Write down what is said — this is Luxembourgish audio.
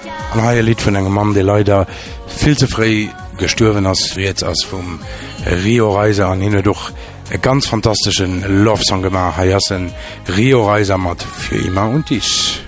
An haier Lied vun engem Mann, de leider viel zu frei gestorben ass, wie jetzt ass vum Rio-Reiser an hinne doch e ganz fantastischen Love-Song gemacht, Hayassen Rio-Reiser mat für immer und ich.